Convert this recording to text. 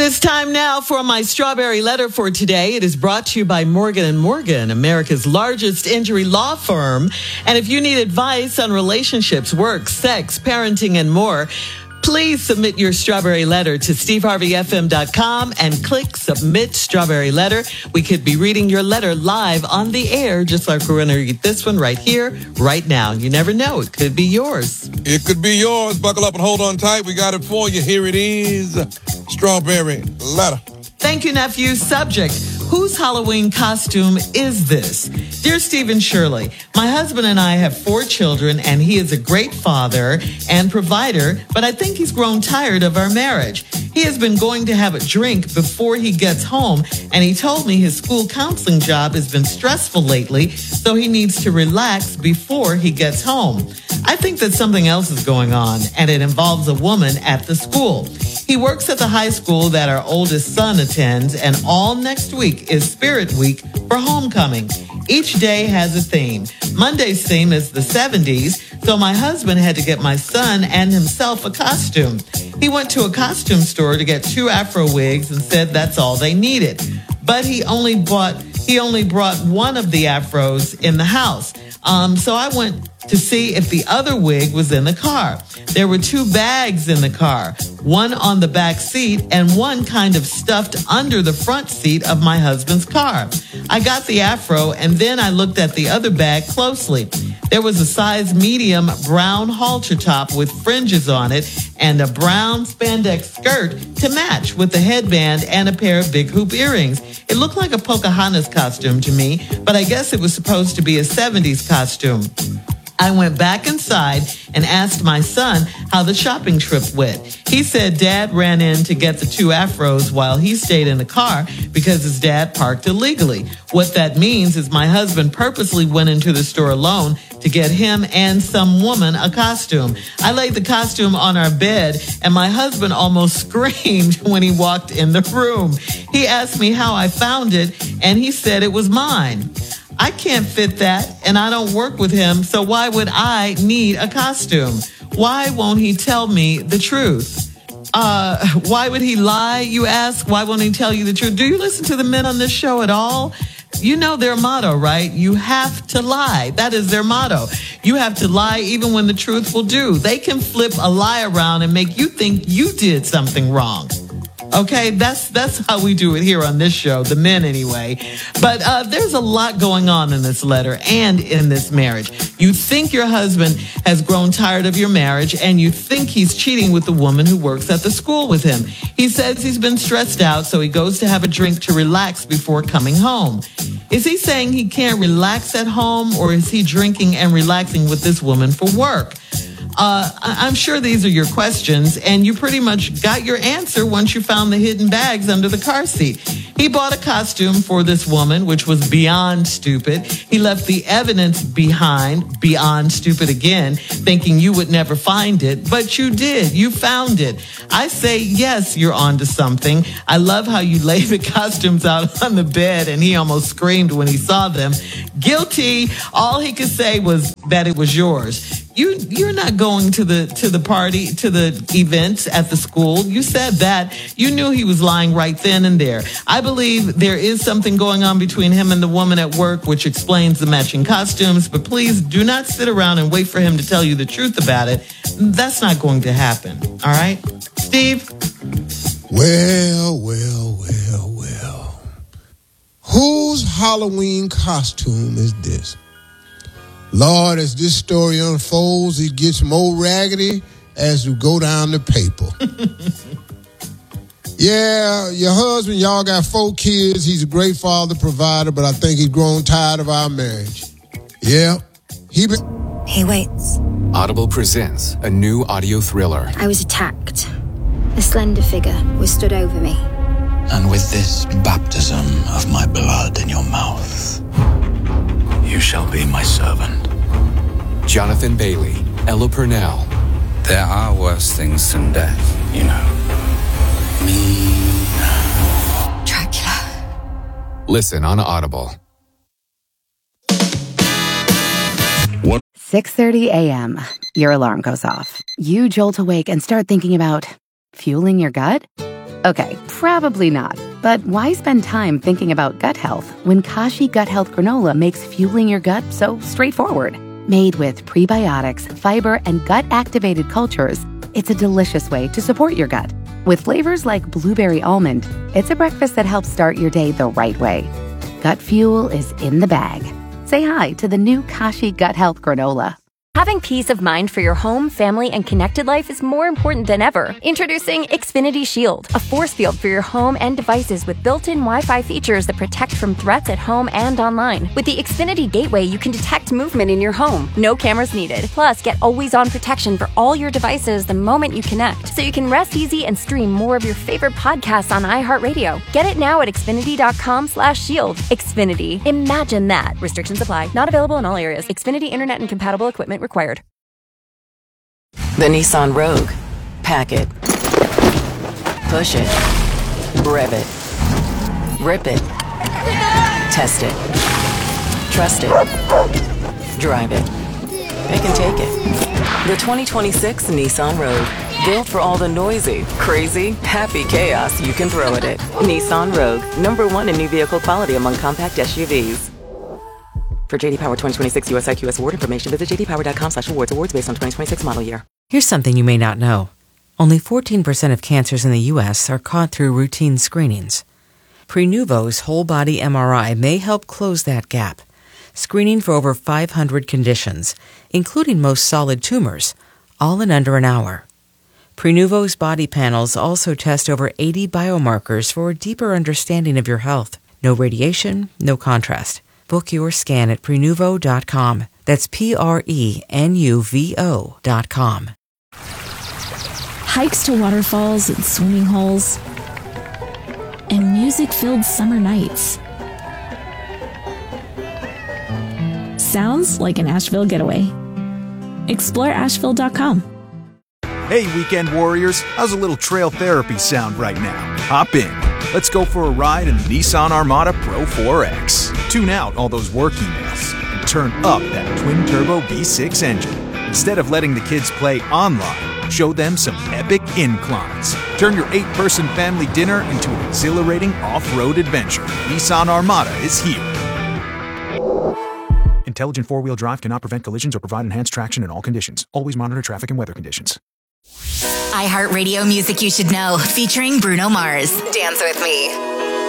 is time now for my strawberry letter for today. It is brought to you by Morgan & Morgan, America's largest injury law firm. And if you need advice on relationships, work, sex, parenting, and more, please submit your strawberry letter to steveharveyfm.com and click Submit Strawberry Letter. We could be reading your letter live on the air, just like we're going to read this one right here, right now. You never know. It could be yours. It could be yours. Buckle up and hold on tight. We got it for you. Here it is. Strawberry Letter. Thank you, nephew. Subject: whose Halloween costume is this? Dear Steve and Shirley, my husband and I have 4 children, and he is a great father and provider, but I think he's grown tired of our marriage. He has been going to have a drink before he gets home, and he told me his school counseling job has been stressful lately, so he needs to relax before he gets home. I think that something else is going on, and it involves a woman at the school. He works at the high school that our oldest son attends, and all next week is Spirit Week for homecoming. Each day has a theme. Monday's theme is the 70s, so my husband had to get my son and himself a costume. He went to a costume store to get 2 Afro wigs and said that's all they needed. But he only brought one of the Afros in the house. So I went to see if the other wig was in the car. There were 2 bags in the car, one on the back seat and one kind of stuffed under the front seat of my husband's car. I got the Afro and then I looked at the other bag closely. There was a size medium brown halter top with fringes on it and a brown spandex skirt to match with a headband and a pair of big hoop earrings. It looked like a Pocahontas costume to me, but I guess it was supposed to be a 70s costume. I went back inside and asked my son how the shopping trip went. He said Dad ran in to get the 2 Afros while he stayed in the car because his dad parked illegally. What that means is my husband purposely went into the store alone to get him and some woman a costume. I laid the costume on our bed and my husband almost screamed when he walked in the room. He asked me how I found it and he said it was mine. I can't fit that, and I don't work with him, so why would I need a costume? Why won't he tell me the truth? Why would he lie, you ask? Why won't he tell you the truth? Do you listen to the men on this show at all? You know their motto, right? You have to lie. That is their motto. You have to lie even when the truth will do. They can flip a lie around and make you think you did something wrong. Okay, that's how we do it here on this show, the men anyway. But there's a lot going on in this letter and in this marriage. You think your husband has grown tired of your marriage and you think he's cheating with the woman who works at the school with him. He says he's been stressed out, so he goes to have a drink to relax before coming home. Is he saying he can't relax at home, or is he drinking and relaxing with this woman for work? I'm sure these are your questions, and you pretty much got your answer once you found the hidden bags under the car seat. He bought a costume for this woman, which was beyond stupid. He left the evidence behind, beyond stupid again, thinking you would never find it, but you did. You found it. I say, yes, you're onto something. I love how you lay the costumes out on the bed, and he almost screamed when he saw them. Guilty. All he could say was that it was yours. You're not going to the party, to the events at the school. You said that. You knew he was lying right then and there. I believe there is something going on between him and the woman at work, which explains the matching costumes, but please do not sit around and wait for him to tell you the truth about it. That's not going to happen. All right? Steve? Well. Whose Halloween costume is this? Lord, as this story unfolds, it gets more raggedy as we go down the paper. Yeah, your husband, y'all got 4 kids. He's a great father, provider, but I think he's grown tired of our marriage. Yeah, He waits. Audible presents a new audio thriller. I was attacked. A slender figure was stood over me. And with this baptism of my blood in your mouth, you shall be my servant. Jonathan Bailey, Ella Purnell. There are worse things than death, you know. Me. Dracula. Listen on Audible. 6:30 a.m. Your alarm goes off. You jolt awake and start thinking about fueling your gut? Okay, probably not. But why spend time thinking about gut health when Kashi Gut Health Granola makes fueling your gut so straightforward? Made with prebiotics, fiber, and gut-activated cultures, it's a delicious way to support your gut. With flavors like blueberry almond, it's a breakfast that helps start your day the right way. Gut fuel is in the bag. Say hi to the new Kashi Gut Health Granola. Having peace of mind for your home, family, and connected life is more important than ever. Introducing Xfinity Shield, a force field for your home and devices with built-in Wi-Fi features that protect from threats at home and online. With the Xfinity Gateway, you can detect movement in your home. No cameras needed. Plus, get always-on protection for all your devices the moment you connect, so you can rest easy and stream more of your favorite podcasts on iHeartRadio. Get it now at Xfinity.com/shield. Xfinity. Imagine that. Restrictions apply. Not available in all areas. Xfinity Internet and compatible equipment required. The Nissan Rogue. Pack it. Push it. Rev it. Rip it. Test it. Trust it. Drive it. It can take it. The 2026 Nissan Rogue. Built for all the noisy, crazy, happy chaos you can throw at it. Nissan Rogue. #1 in new vehicle quality among compact SUVs. For J.D. Power 2026 US IQS award information, visit jdpower.com/awards. Awards based on 2026 model year. Here's something you may not know. Only 14% of cancers in the U.S. are caught through routine screenings. Prenuvo's whole-body MRI may help close that gap, screening for over 500 conditions, including most solid tumors, all in under an hour. Prenuvo's body panels also test over 80 biomarkers for a deeper understanding of your health. No radiation, no contrast. Book your scan at Prenuvo.com. That's Prenuvo.com. Hikes to waterfalls and swimming holes, and music-filled summer nights. Sounds like an Asheville getaway. Explore Asheville.com. Hey, weekend warriors, how's a little trail therapy sound right now? Hop in. Let's go for a ride in the Nissan Armada Pro 4X. Tune out all those work emails and turn up that twin-turbo V6 engine. Instead of letting the kids play online, show them some epic inclines. Turn your 8-person family dinner into an exhilarating off-road adventure. Nissan Armada is here. Intelligent four-wheel drive cannot prevent collisions or provide enhanced traction in all conditions. Always monitor traffic and weather conditions. iHeartRadio music you should know, featuring Bruno Mars. Dance with me.